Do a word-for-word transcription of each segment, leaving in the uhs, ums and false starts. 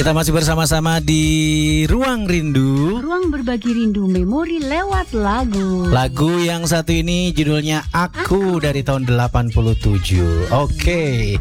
Kita masih bersama-sama di Ruang Rindu. Ruang berbagi rindu memori lewat lagu. Lagu yang satu ini judulnya Aku dari tahun delapan puluh tujuh. Oke.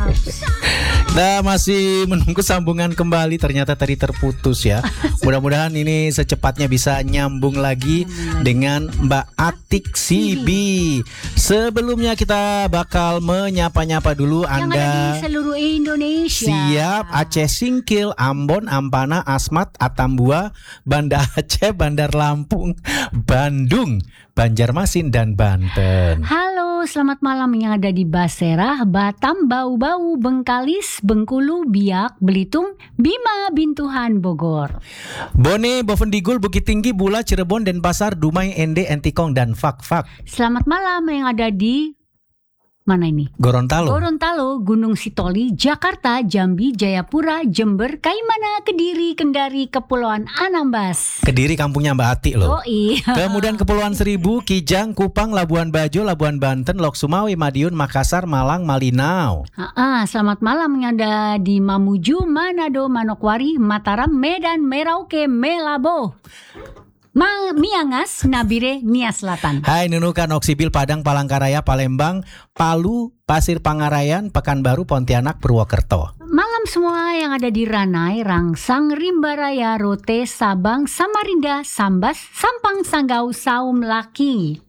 Kita masih menunggu sambungan kembali. Ternyata tadi terputus ya. Mudah-mudahan ini secepatnya bisa nyambung lagi dengan Mbak Atik Sibi. Sebelumnya kita bakal menyapa-nyapa dulu Yang Anda. ada di seluruh Indonesia. Siap, Aceh Singkil, Ambon, Ampana, Asmat, Atambua, Banda Aceh, Bandar Lampung, Bandung, Banjarmasin, dan Banten. Halo, selamat malam yang ada di Basera, Batam, Bau-Bau, Bengkalis, Bengkulu, Biak, Belitung, Bima, Bintuhan, Bogor. Bone, Bovendigul, Bukit Tinggi, Bula, Cirebon, Denpasar, Dumai, Ende, Entikong, dan Fak-Fak. Selamat malam yang ada di mana ini? Gorontalo. Gorontalo, Gunung Sitoli, Jakarta, Jambi, Jayapura, Jember, Kaimana, Kediri, Kendari, Kepulauan Anambas. Kediri kampungnya Mbak Ati loh. Oh iya. Kemudian Kepulauan Seribu, Kijang, Kupang, Labuan Bajo, Labuan Banten, Lok Sumawe, Madiun, Makassar, Malang, Malinau. Ah, selamat malam yang ada di Mamuju, Manado, Manokwari, Mataram, Medan, Merauke, Melabo, Ma- Miangas, Nabire, Nia Selatan. Hai Nunukan, Oksibil, Padang, Palangkaraya, Palembang, Palu, Pasir Pangarayan, Pekanbaru, Pontianak, Purwokerto. Malam semua yang ada di Ranai, Rangsang, Rimbaraya, Rote, Sabang, Samarinda, Sambas, Sampang, Sanggau, Saum, Laki.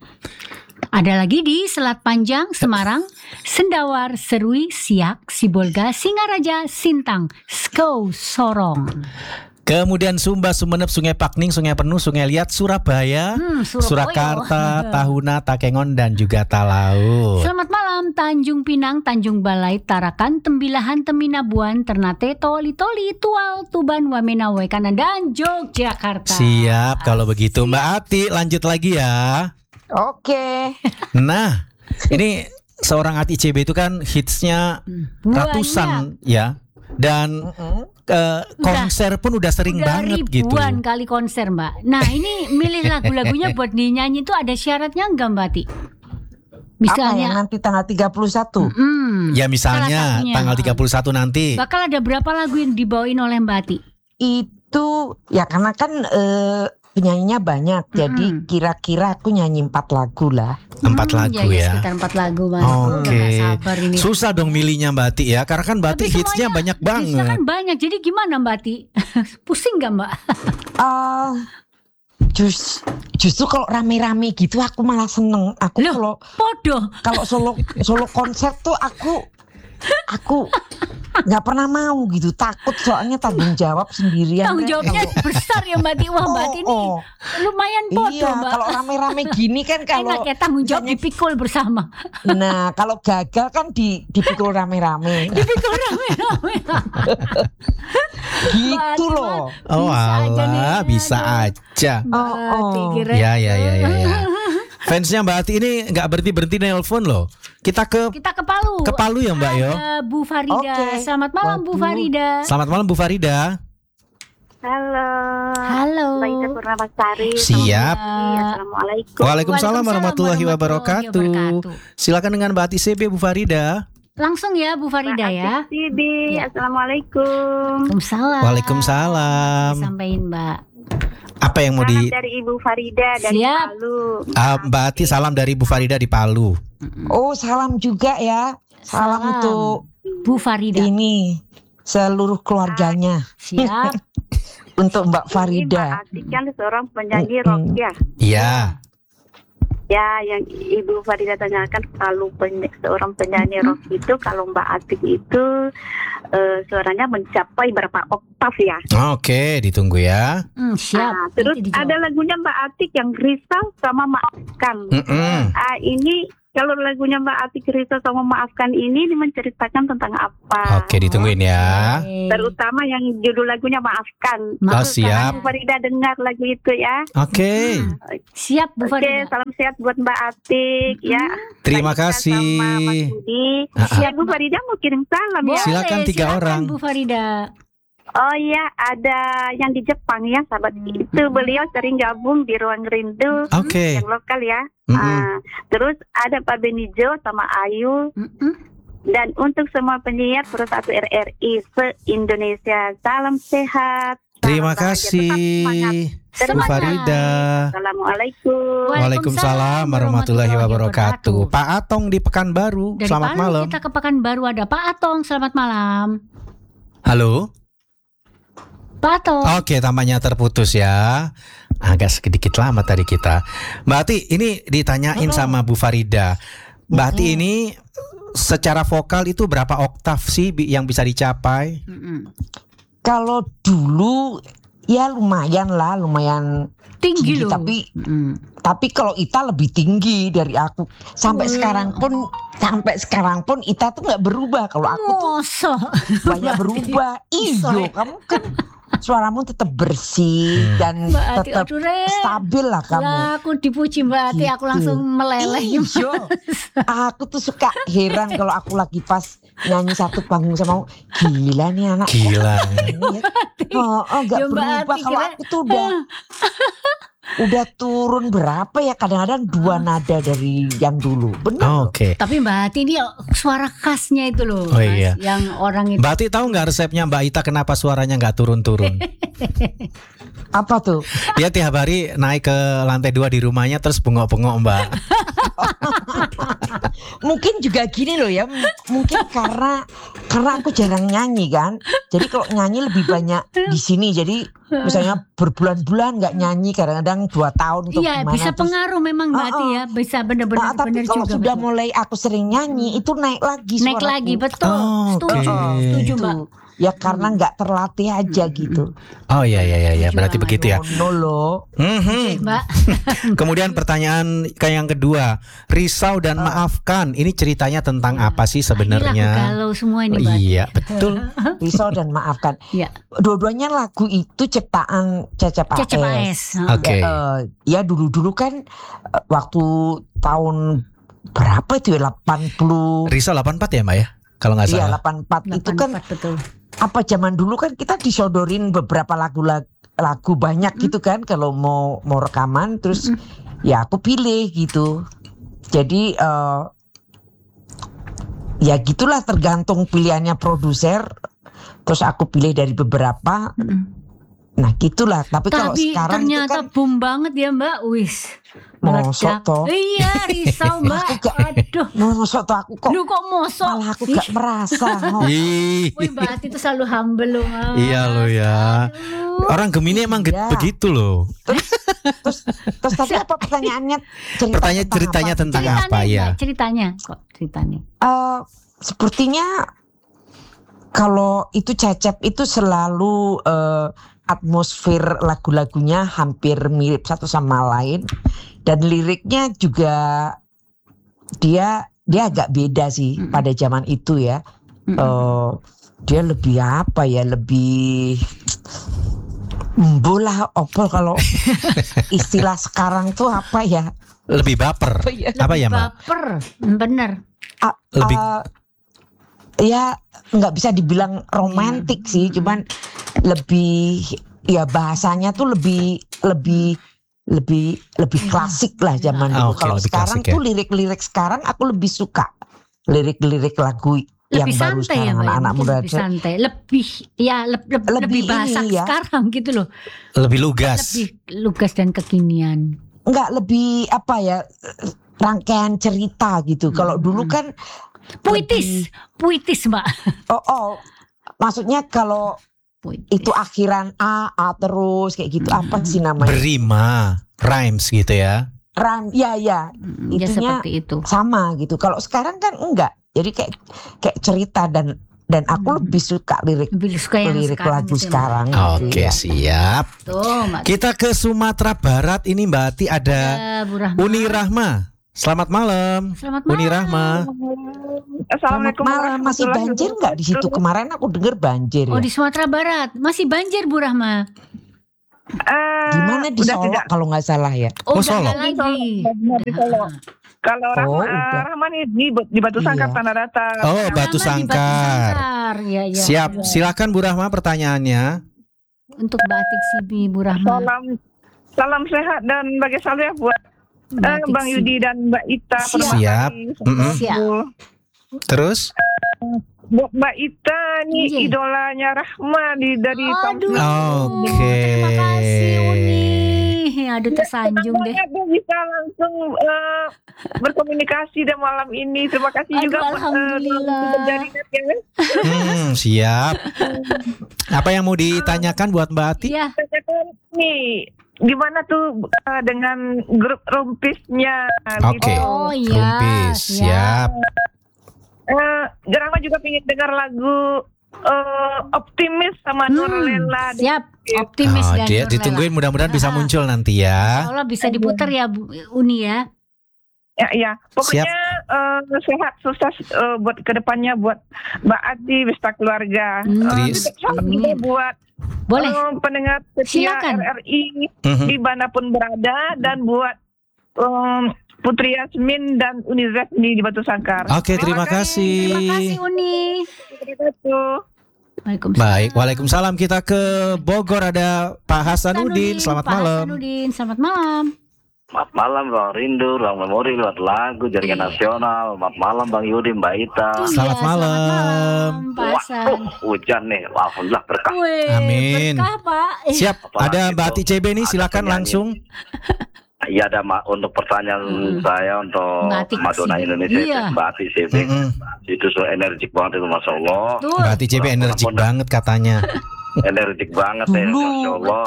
Ada lagi di Selat Panjang, Semarang, Sendawar, Serui, Siak, Sibolga, Singaraja, Sintang, Skou, Sorong. Kemudian Sumba, Sumeneb, Sungai Pakning, Sungai Penuh, Sungai Liat, Surabaya, Hmm, Surabaya. Surakarta, Tahuna, Takengon, dan juga Talaut. Selamat malam Tanjung Pinang, Tanjung Balai, Tarakan, Tembilahan, Teminabuan, Ternate, Toli, Toli, Tual, Tuban, Wamena, Wekanan, dan Yogyakarta. Siap, kalau begitu Mbak Ati lanjut lagi ya. Oke. Nah, ini seorang Ati C B itu kan hitsnya ratusan ya. Dan Mm-mm. uh, konser pun udah sering Udah banget gitu. ribuan kali konser Mbak. Nah ini milih lagu-lagunya buat dinyanyi itu ada syaratnya enggak Mbak Ti? Apa yang Misalnya nanti tanggal tiga puluh satu? hmm, Ya salah misalnya satunya. tanggal tiga puluh satu nanti. Bakal ada berapa lagu yang dibawain oleh Mbak Ti? Itu ya karena kan eh, penyanyinya banyak. Jadi Mm-mm. kira-kira aku nyanyi empat lagu lah. Empat Hmm, lagu ya, ya. sekitar empat lagu Mbak. Oke. Udah gak sabar ini. Susah dong milihnya Mbak Ati ya. Karena kan Mbak Ati Tapi hitsnya semuanya banyak hitsnya banget. kan banyak. Jadi gimana Mbak Ti? Pusing gak Mbak? Ah, jus, justru kalau rame-rame gitu aku malah seneng. Aku Loh. kalau Podoh. kalau solo solo konser tuh aku aku nggak pernah mau gitu. Takut soalnya tanggung jawab sendirian. Tanggung Ren. jawabnya Kalau- besar ya Mbak Ti. Wah Mbak Ti ini Oh, oh. lumayan podoh Iya, Mbak. kalau rame-rame gini kan kalau Enak ya tanggung jawab misalnya- dipikul bersama. Nah, kalau gagal kan di dipikul rame-rame. Dipikul rame-rame. Gitu Mbak Ati loh. mah Oh bisa aja nih, alah, bisa aduh. aja. Mbak Oh, oh. Ati kira. Ya ya ya ya ya. Fansnya Mbak Ati ini nggak berhenti berhenti nelpon loh. Kita ke Kita ke Palu. ke Palu ya Mbak yo. Ada Bu Farida. Oke. Selamat malam Bu Waduh. Farida. Selamat malam Bu Farida. Halo. Halo. Mbak Ida Purnamasari. Siap. Assalamualaikum. Waalaikumsalam warahmatullahi wabarakatuh. Silakan dengan Mbak Ati C B Bu Farida. Langsung ya Bu Farida ya. Sibi. Ya. Assalamualaikum. Waalaikumsalam. Waalaikumsalam. Sampaikan Mbak. Apa yang mau Salam di dari Ibu Farida dari Siap. Palu. Ah, Mbak Ati salam dari Bu Farida di Palu. Oh, salam juga ya. Salam, Salam. untuk Bu Farida. ini seluruh keluarganya. Siap. Untuk Mbak Ini Mbak Farida. Atik kan seorang penyanyi Mm-mm. rock ya. Iya. Ya, yang Ibu Farida tanyakan kalau peny- seorang penyanyi rock itu kalau Mbak Atik itu eh, suaranya mencapai berapa oktav ya? Oke, ditunggu ya. Hmm, siap. Ah, terus Nanti dijawab. ada lagunya Mbak Atik yang Risau sama Maafkan. Mm-mm. Ah, ini kalau lagunya Mbak Atik Risau sama Maafkan ini, ini menceritakan tentang apa? Oke, ditungguin ya. Oke. Terutama yang judul lagunya Maafkan. Oh, Maaf, siap. Bu Farida dengar lagu itu ya. Oke. Siap Bu Oke, Farida. salam sehat buat Mbak Atik ya. Terima Mbak Ida kasih. Sama Mas Budi. Ah, ah. Ya, Bu Farida mau kirim salam ya. Boleh, Silakan tiga silakan, orang. Bu Farida. Oh iya, ada yang di Jepang ya, sahabat. Itu beliau sering gabung di Ruang Rindu Oke. yang lokal ya. Mm-mm. Ah, terus ada Pak Benijo sama Ayu. Mm-mm. Dan untuk semua penyiar Pro satu R R I se-Indonesia, salam sehat. Terima salam bahagia, tetap semangat. kasih Bu Semangat. Farida. Assalamualaikum. Waalaikumsalam warahmatullahi wabarakatuh. Pak Atong di Pekanbaru. Dari Selamat Palu malam. kita ke Pekanbaru, ada Pak Atong. Selamat malam, Halo. Pak Atong. Oke, tampaknya terputus ya. Agak sedikit lama tadi kita. Mbak Ati, ini ditanyain Halo. sama Bu Farida. Mbak Ati ini secara vokal itu berapa oktav sih bi- yang bisa dicapai? Mm-mm. Kalau dulu ya lumayan lah, lumayan Tinggi tinggi, loh. tapi Mm. tapi kalau Ita lebih tinggi dari aku. Sampai Wah. sekarang pun sampai sekarang pun Ita tuh nggak berubah. Kalau aku tuh Mosok. banyak berubah. Iyo, kamu kan suaramu tetap bersih Hmm. dan Mbak Ati, tetap aduh Ren. stabil lah kamu. Lah, aku dipuji Mbak Ati, aku Gitu. langsung meleleh. Iyo. Aku tuh suka heran kalau aku lagi pas nyanyi satu panggung sama kamu. Gila nih anak. Gila. Ini ya. Oh, oh gak Ya, Mbak berubah. Ati, Kalau kira- aku tuh udah udah turun berapa ya, kadang-kadang dua nada dari yang dulu. Benar. Oke. Tapi Mbak Ati ini suara khasnya itu loh, Oh, Mas, iya. yang orang itu. Mbak Ati tahu nggak resepnya Mbak Ita kenapa suaranya nggak turun-turun? Apa tuh? Dia tiap hari naik ke lantai dua di rumahnya terus bengok-bengok Mbak. Mungkin juga gini loh ya. m- Mungkin karena karena aku jarang nyanyi kan. Jadi kalau nyanyi lebih banyak di sini. Jadi misalnya berbulan-bulan nggak nyanyi, kadang-kadang dua tahun atau Iya, gimana. bisa terus- pengaruh memang Mbak Oh, Ati oh. ya, bisa Nah, benar-benar tapi benar kalau juga. sudah betul. mulai aku sering nyanyi itu naik lagi Naik suaraku. lagi, betul. Oh, Setuju, oke. setuju Gitu. Mbak. Ya karena nggak terlatih aja gitu. Oh iya iya iya, iya. Setuju Berarti banget. begitu ya. No loh. Mhm. Mbak. Kemudian pertanyaan ke yang kedua, risau dan maafkan. Ini ceritanya tentang apa sih Akhirnya aku sebenarnya? galau semua ini Mbak. Iya betul. Risau dan maafkan. Iya. Dua-duanya lagu itu ciptaan Cecep A S. Cecep A S. Oke. Eh, ya dulu-dulu kan eh, waktu tahun berapa itu ya, delapan puluh. Risau delapan puluh empat ya Mbak ya? Kalau nggak Iya, salah. delapan puluh empat itu kan delapan puluh empat, betul. apa zaman dulu kan kita disodorin beberapa lagu lagu banyak gitu kan kalau mau mau rekaman, terus ya aku pilih gitu. Jadi eh, ya gitulah, tergantung pilihannya produser. Terus aku pilih dari beberapa. Mm-mm. Nah gitulah. Tapi kalau Tapi sekarang itu ternyata kan boom banget ya Mbak. Wis. mosok meledak. toh. Iya, risau Mbak. Aku gak- Aduh. Mosok toh aku kok Lu kok mosok? malah aku Ih, gak merasa. Oh, Ih, Wih, Mbak Ati itu selalu humble loh Mas. iya loh ya. Aduh. Orang Gemini emang ge- Iya. begitu loh. terus terus tadi apa pertanyaannya? Cerita Pertanyaan tentang ceritanya apa? tentang Ceritanya, apa ya? Mbak, ceritanya kok ceritanya. Eh, sepertinya kalau itu Cecep itu selalu eh, atmosfer lagu-lagunya hampir mirip satu sama lain, dan liriknya juga dia dia agak beda sih Mm-mm. pada zaman itu ya. Mm-mm. Eh, dia lebih apa ya, lebih bola opol kalau istilah sekarang tuh apa ya? Lebih baper. Apa ya? Apa ya Mbak? Baper, bener. Ah, Lebih ah, ya nggak bisa dibilang romantik Iya. sih, cuman lebih ya bahasanya tuh lebih lebih lebih lebih Iya. klasik lah zaman Ah, dulu. oke, Kalau lebih sekarang klasik ya. tuh lirik-lirik sekarang aku lebih suka lirik-lirik lagu yang Lebih baru santai ya sekarang Mbak, ya, anak-anak mungkin muda. lebih santai, lebih ya leb- leb- lebih, Lebih bahasa ini ya. sekarang gitu loh, lebih lugas. lebih lugas dan kekinian. Nggak, lebih apa ya, rangkaian cerita gitu. Kalau Hmm. dulu kan Puitis, puitis Mbak. oh, oh maksudnya kalau Puitis. itu akhiran A A terus kayak gitu, apa sih namanya? Berima, rhymes gitu ya. Ram, ya ya Mm, ya itunya seperti itu. sama gitu. Kalau sekarang kan enggak. Jadi kayak kayak cerita, dan dan aku Hmm. lebih suka lirik Lebih suka yang lirik sekarang lagu gitu ya, Mbak. sekarang. Oke, Iya. siap. Tuh Mbak. Kita ke Sumatera Barat ini Mbak Ati ada Eh, Bu Rahma. Uni Rahma. Selamat malam. Selamat Uni malam. Rahma. Selamat Assalamualaikum malam. Masih warahmatullahi banjir nggak di situ? wabarakatuh. Kemarin aku dengar banjir Oh ya. di Sumatera Barat masih banjir Bu Rahma. Eh, Gimana di udah Solo tidak. kalau nggak salah ya? Oh, Oh, udah Solo. nggak lagi. Benar, di Solo. Kalau Oh, Rahma, eh, udah. Rahma nih di, di Batu Sangkar Iya. Tanah Datar. Oh, Rahma Batu di Sangkar. Sangkar. Ya, ya. Siap. Silakan Bu Rahma pertanyaannya. Untuk Batik Sibi Bu Rahma. Salam salam sehat dan bahagia selalu ya buat eh, Batik Bang Sibi. Yudi dan Mbak Ita. Siap. Siap. Permata. Mm-mm. Siap. Terus? buat Mbak Ita nih, Iya. idolanya Rahma di dari Aduh, Kampung. Oke. terima kasih Uni. Aduh tersanjung deh. Banget tuh bisa langsung eh, berkomunikasi dan malam ini. Terima kasih Aduh, juga buat, eh, alhamdulillah. jaringan ya. Hmm, siap. Apa yang mau ditanyakan buat Mbak Ati? Iya. Tanyakan nih, gimana tuh eh, dengan grup rumpisnya? Oke. gitu. Oh iya. Rumpis, siap. Eh, Gerama juga pengen dengar lagu eh, Optimis sama Nurlela. Siap. Optimis Oh, dan dia Nurlela. ditungguin mudah-mudahan bisa Ah. muncul nanti ya. Allah bisa diputar ya Bu Uni ya. Ya, ya. Pokoknya eh, sehat sukses eh, buat kedepannya buat Mbak Ati beserta keluarga. Hmm. Eh, Tris. juga salam juga buat Boleh. eh, pendengar setia Silakan. R R I Mhm. dimanapun berada dan buat em, Putri Yasmin dan Uni Zefni di Batu Sangkar. Oke, terima Terima kasih kasih. Uni. Terima kasih. Waalaikumsalam. Baik, Waalaikumsalam. Kita ke Bogor, ada Pak Hasanuddin. Selamat Pak malam. Hasanuddin, selamat malam. Selamat malam Bang Rindu, Bang Memori lewat lagu Jaringan Nasional. Selamat malam Bang Yudi, Mbak Ita. Iya, Selamat malam. malam, Pak Hasan. Waduh, hujan nih, alhamdulillah berkah. Wih, Amin. berkah Pak. Eh, Siap, Apalagi ada Mbak itu Ati C B nih, ada silakan penyanyi. langsung. Iya ada Ma, untuk pertanyaan Hmm. saya untuk Mbak Ati Madonna Sibik. Indonesia, Iya. Mbak Ati Sibik. Mm-mm. Itu so energik banget itu, Masya Allah. Tuh. Mbak Ati C B energik banget katanya. Energik banget ya, Dulu. Masya Allah.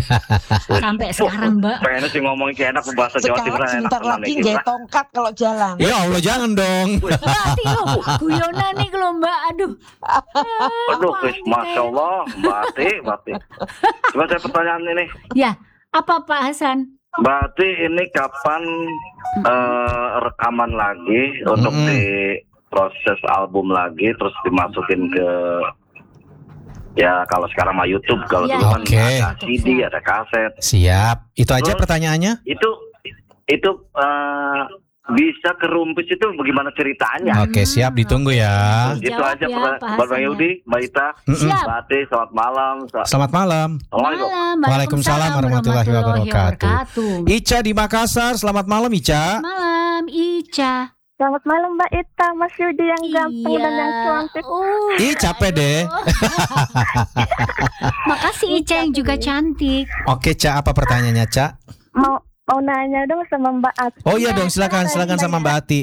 Sampai sekarang Mbak. Pengennya sih ngomongin kayak enak bahasa Jawa Timur. Sekarang sebentar lagi nggak tongkat kalau jalan. Ya Allah, jangan dong. Mbak Ati lu guyonan nih kalau Mbak. Aduh. Aduh, Apaan Chris, nih, Masya Allah, Mbak Ati, Mbak Ati. Coba saya pertanyaan ini. Ya, apa Pak Hasan? Berarti ini kapan eh, rekaman lagi untuk Mm-mm. di proses album lagi terus dimasukin ke ya kalau sekarang mah YouTube, kalau Iya. dulu kan Oke. ada C D, ada kaset. Siap. Itu aja Terus? pertanyaannya. Itu itu eh, bisa ke Rumpis itu bagaimana ceritanya? Oke, siap, ditunggu ya. Gitu Jawab aja ya, pertanyaan. Pak Buat Bang Hasan ya. Yudi, Mbak Ita, Mm-mm. Siap. Mbak Ati, selamat malam. Sa- Selamat malam. Assalamualaikum. Malam. Waalaikumsalam warahmatullahi wabarakatuh. Ica di Makassar, selamat malam Ica. Malam Ica. Selamat malam Mbak Ita, Mas Yudi yang ganteng dan yang cantik. Oh, Ih, capek deh. Makasih Ica yang juga cantik. Oke, Ca, apa pertanyaannya, Ca? Mau mau nanya dong sama Mbak Ati. Oh iya Iya, dong, silakan, silakan sama Mbak Ati.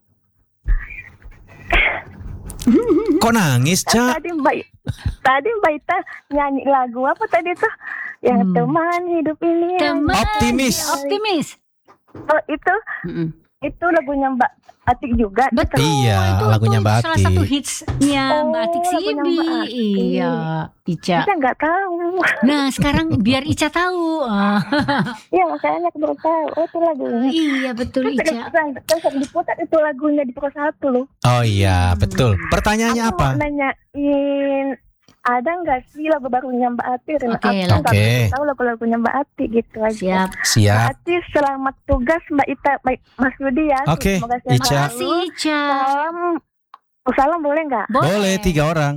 Kok nangis, Ca? Tadi Mbak tadi Mbak Ita nyanyi lagu apa tadi tuh? Yang Hmm. teman hidup ini. Teman. Optimis. Optimis. Oh itu Mm-mm. itu lagunya Mbak Atik juga. Betul. Iya, itu, lagunya itu Mbak salah Ati. satu hitsnya Oh, Mbak Atik lagunya Sibi. Mbak Ati. Iya, Ica. Kita nggak tahu. Nah, sekarang biar Ica tahu. Ah, Iya makanya aku baru tahu. Oh itu lagunya. iya betul Terus Ica. terus terus diputar itu lagunya di pukul satu loh. Oh iya, betul. Pertanyaannya Aku apa? mau nanyain ada nggak sih lagu barunya Mbak Ati? Dan Oke, aku nggak Oke. tahu lagu-lagunya Mbak Ati gitu aja. Siap. Mbak Siap. Ati selamat tugas Mbak Ita, baik Mas Yudi ya. Oke, Semoga sehat Ica. selalu. Makasih Ica. Salam, oh, salam boleh nggak? Boleh tiga orang.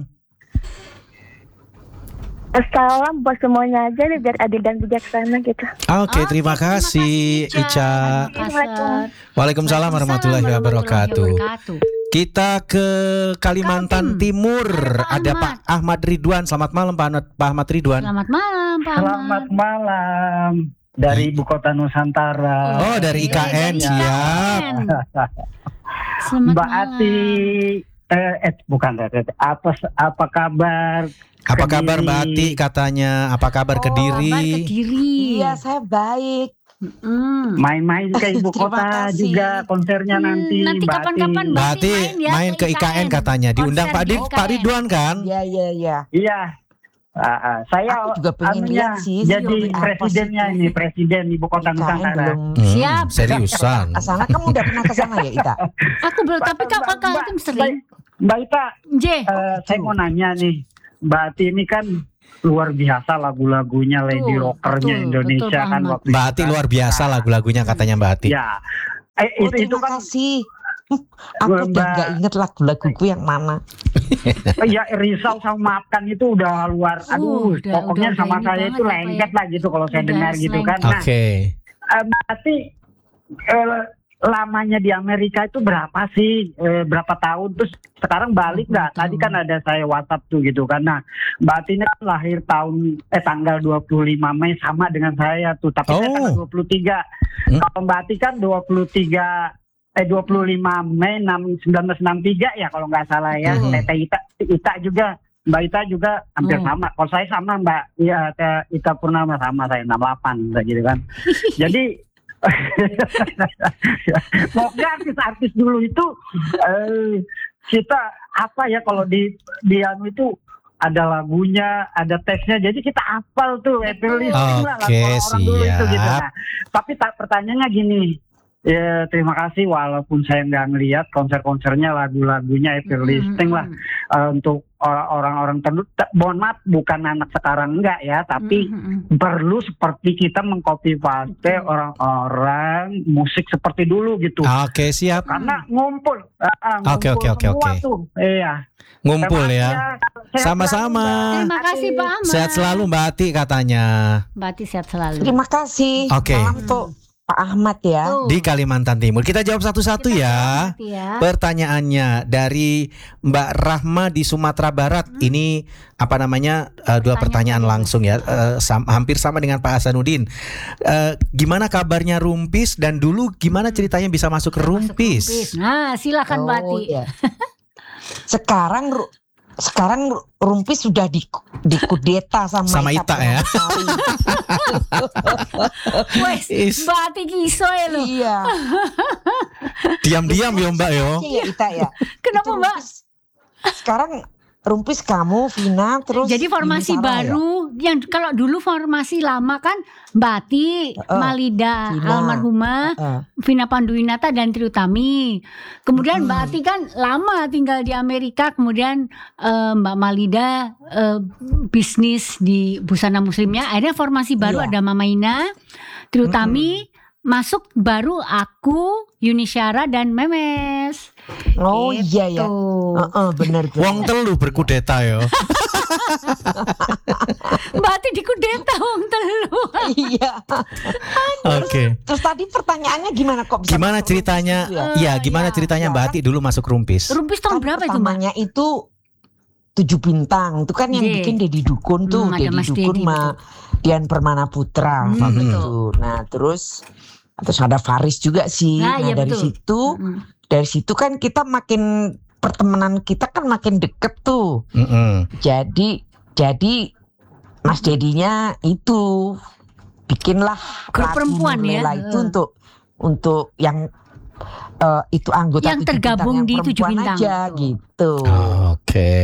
Salam buat semuanya aja nih biar adil dan bijaksana gitu. Oke, Oke, terima kasih Ica. Makassar. Waalaikumsalam warahmatullahi wabarakatuh. wabarakatuh. Kita ke Kalimantan Kaltim. Timur. Pak Ada Ahmad. Pak Ahmad Ridwan. Selamat malam Pak Ahmad, Pak Ahmad Ridwan. Selamat malam Pak Ahmad. Selamat malam dari ibu kota Nusantara. Oh, dari I K N, Dari siap. I K N. Selamat Mbak malam. Ati, eh, eh bukan apa apa kabar? Apa kabar Kediri? Mbak Ati katanya? Apa kabar Oh, Kediri? Kabar Kediri. Iya, saya baik. Mm. Main-main ke ibu Terima kota kasih. juga konsernya Hmm, nanti. nanti Mbak kapan-kapan Ati. Mbak Ati main ya main ke I K N katanya. Diundang Konser Pak di Di, I K N. Pak Ridwan kan? Iya, iya, iya. Iya. Ah, ah, saya Aku juga pengen anunya lihat sih. jadi Yobi apa presidennya sih itu? ini, presiden ibu kota I K N Nusantara. belum. Hmm, Siap. seriusan. Asana kamu udah pernah ke sana ya, Ita? Aku belum, tapi Mbak- Kak Mbak- Kakak Mbak- Tim sering. Mbak Ita, J. eh, saya mau nanya nih, Mbak Ati ini kan luar biasa lagu-lagunya lady Betul, rockernya betul, Indonesia betul, kan Ahmad. waktu Mbak itu Ati kan. luar biasa lagu-lagunya katanya Mbak Ati. Ya, eh, Oh, itu itu terima kan kasih. Aku udah Mbak- nggak inget lagu-laguku yang mana. eh, ya risau sama maafkan itu udah luar. Aduh, udah- pokoknya udah sama ini saya banget itu apa lengket ya. lah gitu kalau saya Udah dengar gitu kan. selengket. Nah, Oke. eh, Mbak Ati eh, lamanya di Amerika itu berapa sih? Eh, berapa tahun? Terus sekarang balik nggak? Tadi kan ada saya WhatsApp tuh gitu kan. Nah, Mbak Ati kan lahir tahun eh tanggal dua puluh lima Mei sama dengan saya tuh, tapi saya Oh. tanggal dua puluh tiga. Hmm. Kalau Mbak Ati kan dua puluh tiga eh dua puluh lima Mei seribu sembilan ratus enam puluh tiga ya kalau nggak salah ya. Hmm. Teteh Ita, Ita juga, Mbak Ita juga hampir Oh. sama. Kalau saya sama Mbak, ya Teh Ita Purnama sama saya enam puluh delapan gitu kan. Jadi pokoknya artis-artis dulu itu eh, kita apa ya kalau di di anu itu ada lagunya, ada teksnya, jadi kita hafal tuh happy listening lah lagu Oke, orang dulu itu gitu. siap. Nah, tapi tak pertanyaannya gini, ya terima kasih walaupun saya nggak ngelihat konser-konsernya, lagu-lagunya happy listening lah. Eh, untuk orang- orang-orang tertentu, ta- mohon maaf bukan anak sekarang enggak ya, tapi perlu seperti kita mengcopy paste orang-orang musik seperti dulu gitu. Oke, siap. Karena ngumpul, ah, ah, Oke, ngumpul oke, oke, semua oke. tuh. Iya. Ngumpul Terima ya. kasih Sehat Sama-sama. selalu, Mbak. Terima kasih Pak Ahmad. Sehat selalu Mbak Ati katanya. Mbak Ati sehat selalu. Terima kasih. Oke. Salam tuh Pak Ahmad ya. Tuh, Di Kalimantan Timur. Kita jawab satu-satu kita ya. hormati ya. Pertanyaannya dari Mbak Rahma di Sumatera Barat. Ini apa namanya? eh, dua pertanyaan Pertanyaan. langsung ya. Eh, sam- hampir sama dengan Pak Hasanuddin. Eh, gimana kabarnya Rumpis dan dulu gimana ceritanya bisa masuk ke Masuk Rumpis? Rumpis. Nah, silakan Mbak Ati. Oh, iya. Sekarang Ru- sekarang Ru- Rumpis sudah di dikudeta sama, Sama Ita ya. Purnamasari. Wes, Is. Mbak Ati kiso ya lo. Iya. Diam-diam ya Mbak yo. Iya Ita ya. Kenapa Itu Mbak? Rumpis- Sekarang Rumpis kamu, Vina, terus Jadi formasi Yuni Sarah ya? baru yang kalau dulu formasi lama kan Mbak Ati, Heeh. Malida, Vina. almarhumah, Heeh. Vina Panduwinata dan Triutami. Kemudian Mbak Mm-mm. Ati kan lama tinggal di Amerika, kemudian eh, Mbak Malida eh, bisnis di busana muslimnya. Akhirnya formasi baru Iya. ada Mama Ina, Triutami, masuk baru aku, Yuni Syara dan Memes. Oh iya ya. Tuh. Heeh, benar benar. Wong telu berkudeta yo. Mbak Ati dikudeta wong telu. Iya. Oke. Terus tadi pertanyaannya gimana kok bisa Gimana masuk ceritanya? Rumpis itu ya? Iya, Eh, gimana ya. ceritanya Ya Mbak kan? Ati dulu masuk Rumpis? Rumpis tahun Kan berapa itu Mbak? pertamanya itu tujuh bintang. Itu kan yang Iya. bikin Dedi Dukun tuh. Hmm, ada Dedi Mas Dukun Dedi, sama Dian Permana Putra Hmm, waktu betul. itu. Nah terus terus ada Faris juga sih. Nah, Nah, iya, dari betul. situ Mm-mm. dari situ kan kita makin pertemanan kita kan makin deket tuh. Mm-mm. Jadi jadi Mas Dedinya itu bikinlah Grup lagu perempuan Nur ya? Lela itu Heeh. untuk untuk yang eh, itu anggota Yang tujuh bintang tergabung yang di tujuh perempuan bintang, aja betul. gitu. Oke.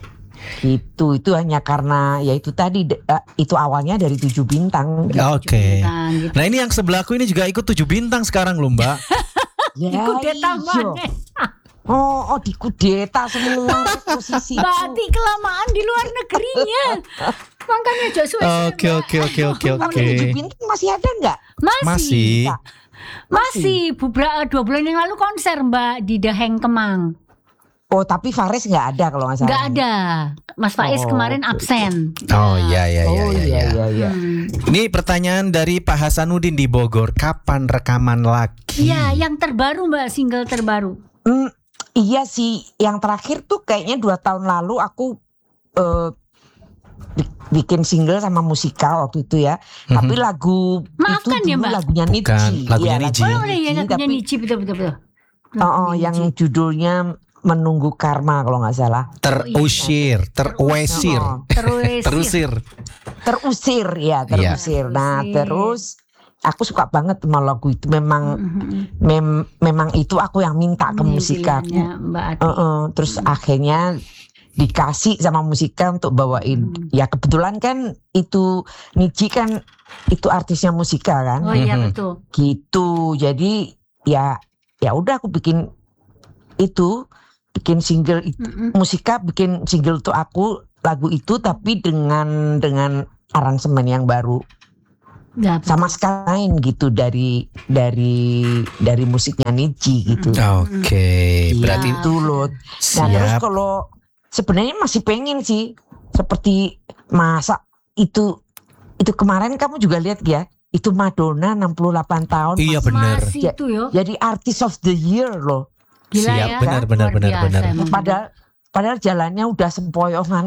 Gitu itu hanya karena ya itu tadi de- eh, itu awalnya dari tujuh bintang. gitu. Oke. Bintang, gitu. Nah ini yang sebelahku ini juga ikut tujuh bintang sekarang loh Mbak. Ya, Dikudeta iya. maneh. Oh, oh dikudeta semua posisi. Mbak Ati kelamaan di luar negerinya. Makanya Joshua Oke oke oke oke oke. tujuh bintang masih ada nggak? Masih. Masih. Kak? Masih. Bubra, dua bulan yang lalu konser Mbak di The Heng Kemang. Oh tapi Faris nggak ada kalau nggak salah. Nggak ada. Mas Faiz Oh, kemarin oke. absen. Oh iya iya iya Oh iya. iya iya. iya iya. Hmm. Ini pertanyaan dari Pak Hasanuddin di Bogor. Kapan rekaman lagi? Iya, yang terbaru Mbak, single terbaru. Hmm, iya sih, yang terakhir tuh kayaknya dua tahun lalu aku eh, bi- bikin single sama musikal waktu itu ya. Mhm. Tapi lagu Maafkan itu ya, dulu Mbak. lagunya Niji. Bukan, lagunya Iya, Niji. lagunya Oh, iya, lagunya tapi Niji betul betul betul. oh, oh, Lagunya yang Niji. judulnya Menunggu Karma kalau nggak salah. Terusir, terwesir, Oh, terus terusir. terusir ya, Iya. terusir. Nah, Terusir. terus aku suka banget sama lagu itu. Memang Mhm. mem- memang itu aku yang minta ke Ini musika. pilihannya Mbak Ati. Uh, uh, terus akhirnya dikasih sama musika untuk bawain. Hmm. Ya kebetulan kan itu Niji kan itu artisnya musika kan, Oh iya Mhm. betul. gitu. Jadi ya ya udah aku bikin itu, bikin single itu, Mm-mm. musika bikin single untuk aku lagu itu tapi dengan dengan aransemen yang baru Nggak, sama sekali lain gitu dari dari dari musiknya Niji gitu. Oke, Iya, berarti itu loh. Nah terus siap. kalau sebenarnya masih pengen sih seperti masa itu itu kemarin kamu juga lihat ya itu Madonna enam puluh delapan tahun. Iya masih- benar. Masih Ya, itu yo. Jadi artist of the year loh. Gila Siap, ya. benar, benar, Luar benar, biasa benar. emang. Padahal padahal jalannya udah sempoyongan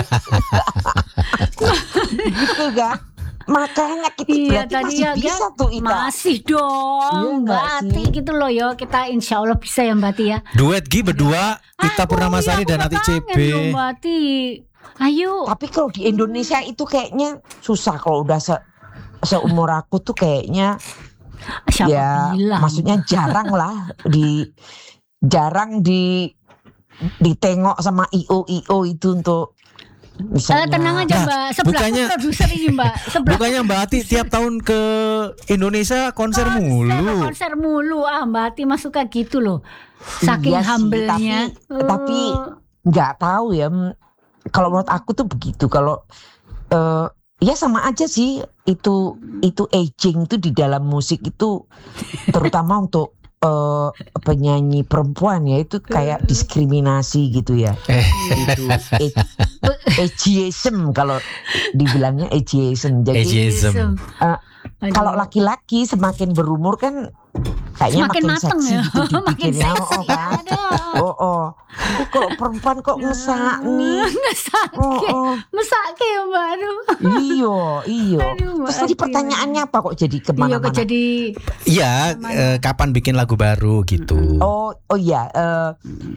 gitu kan. Makanya kita Iya berarti tadi masih ya bisa kan? tuh Ita. Masih dong Iya, Mbak nggak Ati sih? gitu loh yo. Kita insya Allah bisa ya Mbak Ati ya. Duet Gi berdua, Ita Aku, Purnamasari iya, dan aku Ati C kangen B. loh, Mbak Ati. Ayo. Tapi kalau di Indonesia itu kayaknya susah kalau udah se seumur aku tuh kayaknya Siapa ya bilang? maksudnya jarang lah di jarang di ditengok sama I O I O itu untuk Eh, misalnya. tenang aja Nah, Mbak. Sebelah bukannya- produser ini Mbak. Sebelah Bukannya Mbak Ati tiap tahun ke Indonesia konser konser, mulu. konser mulu. Ah Mbak Ati mah suka gitu loh. Saking Iya sih, humble-nya. tapi- tapi Eh, nggak tahu ya. m- Kalau menurut aku tuh begitu. Kalau eh, ya sama aja sih itu itu aging itu di dalam musik itu terutama untuk eh, penyanyi perempuan ya itu kayak diskriminasi gitu ya. Itu ag- ageism kalau dibilangnya ageism. Jadi Ageism. Eh, aduh. kalau laki-laki semakin berumur kan kayaknya Semakin makin mateng seksi ya. gitu Makin dipikirnya. seksi. Oh, kan? Aduh. Oh, oh. Tapi kalau perempuan kok ngesak nih. Ngesake. Oh, oh. Mesake ya Mbak. Aduh. Iyo, iyo. Aduh, Mbak Terus tadi Ati. pertanyaannya apa kok jadi Iya kemana-mana? kok jadi Iya, eh, kapan bikin lagu baru gitu. Oh, oh iya. eh,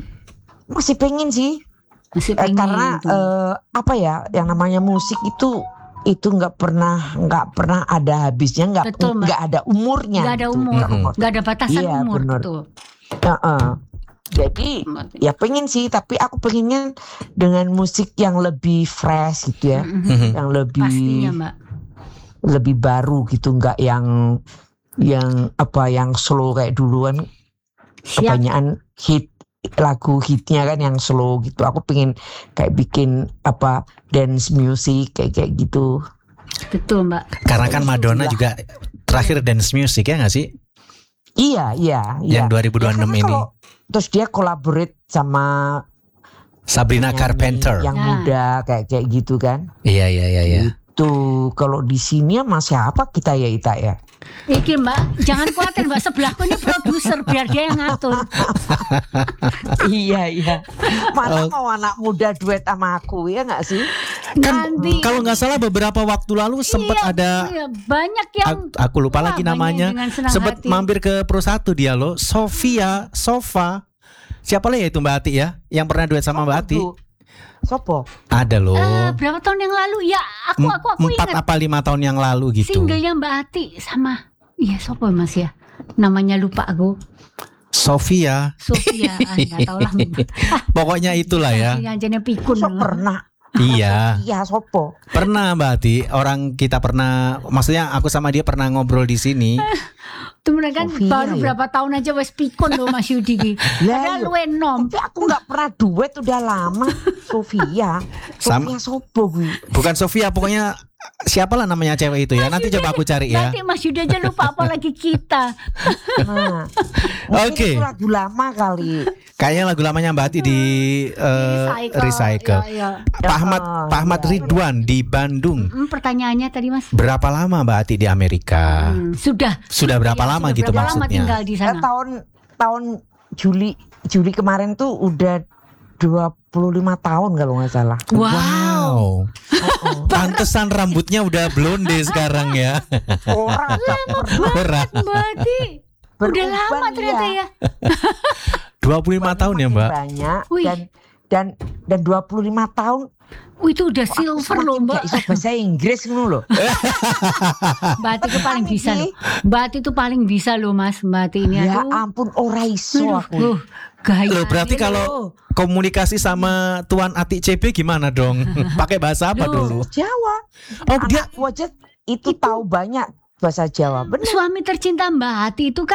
masih pengen sih. masih Eh, pengen karena tuh. eh, apa ya? Yang namanya musik itu itu nggak pernah nggak pernah ada habisnya, nggak Betul, Mbak. nggak ada umurnya. Nggak ada gitu. umur, Mm-mm. nggak ada batasan Iya, umur bener. tuh. Heeh. Jadi ya pengen sih, tapi aku pengennya dengan musik yang lebih fresh gitu ya, Mm-mm. yang lebih Pastinya Mbak. lebih baru gitu, nggak yang yang apa yang slow kayak duluan. Siap. Kebanyakan hit lagu hitnya kan yang slow gitu. Aku pengen kayak bikin apa dance music kayak kayak gitu. Betul Mbak. Karena kan Madonna juga terakhir dance music ya nggak sih? Iya iya iya. Yang dua ribu dua puluh enam Ya, karena ini. kalau- terus dia collaborate sama Sabrina penyanyi Carpenter. yang Nah. muda kayak kayak gitu kan. Iya iya iya iya. Itu kalau di sini sama siapa kita ya Ita ya? Iki Mbak, jangan khawatir Mbak, sebelahku ini produser biar dia yang ngatur. Iya iya. Mana Oh. mau anak muda duet sama aku ya nggak sih? Kan Nanti kalau nggak salah beberapa waktu lalu sempat Iya, ada iya, banyak yang aku, aku lupa Wah, lagi banyak namanya. dengan senang Sempat hati. mampir ke Pro satu dia loh, Sofia, Sofa. Siapa lah ya itu Mbak Ati ya? Yang pernah duet sama Mbak Ati? Aduh, Sopo? Ada loh. eh, berapa tahun yang lalu ya aku aku aku Empat ingat apa lima tahun yang lalu gitu. singlenya Mbak Ati sama iya sopo Mas ya namanya lupa aku Sofia. Sofia ah, nggak tahu lah Pokoknya itulah ya. Iya, jadi pikun So pernah? Iya. Iya Sopo. Pernah Mbak Ati, orang kita pernah, maksudnya aku sama dia pernah ngobrol di sini. itu mereka kan Sofia, baru ya? berapa tahun aja wes pikun loh Mas Yudi ki. Lah, Padahal iya. lu enom. Tapi aku nggak pernah duet udah lama. Sofia. Sama- Sofia Sopo gue. Bukan Sofia, pokoknya siapalah namanya cewek itu ya. Nanti coba aku cari ya. Nanti Mas Yudi aja lupa apalagi kita. Nah, mungkin Oke. itu lagu lama kali. Kayaknya lagu lamanya Mbak Ati di eh, recycle. Ya, ya. Pak Ahmad, Oh, Pak Ahmad iya. Ridwan di Bandung. Hmm, pertanyaannya tadi Mas. Berapa lama Mbak Ati di Amerika? Hmm, sudah. Sudah berapa Ya, lama sudah gitu berapa lama maksudnya? tinggal di Eh, sana? tahun tahun Juli Juli kemarin tuh udah dua puluh lima tahun kalau nggak salah. Wow. Wow. Oh, Pantesan rambutnya udah blonde sekarang ya. orang nggak pernah Orang. Berarti udah beruban, lama ternyata iya. ya. dua puluh lima tahun ya Makin Mbak. Banyak Wih. dan dan dan dua puluh lima tahun. Oh, itu udah Kok aku silver loh semakin Mbak. nggak iso bahasa Inggris ngono loh. Mbak Ati itu paling bisa loh. Mbak Ati itu paling bisa loh Mas. Mbak Ati ini Ya aduh. ampun ora iso Aduh, aku. loh, gaya. Loh, berarti kalau komunikasi sama Tuan Ati C B gimana dong? Pakai bahasa apa Loh. dulu? Jawa. Oh dia Anakku aja itu tahu banyak bahasa Jawa. Benar. Suami tercinta Mbak Ati itu kan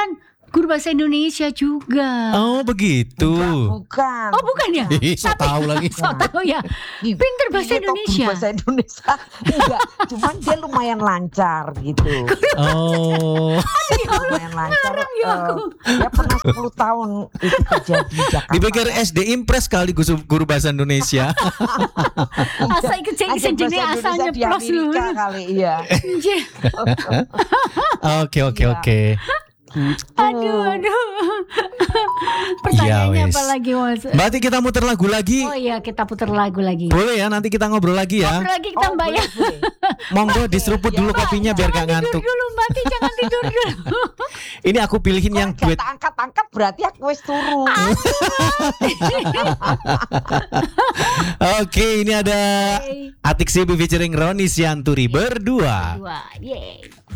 Guru bahasa Indonesia juga. Oh begitu. Bukan. Oh bukan ya? Ih, so tahu lagi. So tahu ya. Pinter bahasa Iya, toh, guru Indonesia. bahasa Indonesia. Enggak, cuman dia lumayan lancar gitu. Oh. Lumayan lancar. ya aku. Eh, dia pernah sepuluh tahun itu kerja di Jakarta. Dipikir S D Impres kali guru guru bahasa Indonesia. Asa ikut saya Ngajar jenis bahasa asalnya Indonesia di plus lu. Amerika kali, iya. Anjir. Oke oke Iya. oke. Aduh, aduh. Pertanyaannya Ya, wes. apa lagi, Mas? Berarti kita muter lagu lagi. Oh iya, kita putar lagu lagi. Boleh ya, nanti kita ngobrol lagi ya. Ngobrol lagi kita, Oh, Mbak ya. boleh, boleh. Monggo diseruput dulu kopinya biar gak Tidur ngantuk. dulu, Mbak Ti, jangan tidur dulu. Ini aku pilihin yang Kalau duet. gak angkat-angkat berarti aku wis turu. Oke, ini ada Oke. Atik Sibi featuring Roni Sianturi berdua. Dua, yeay.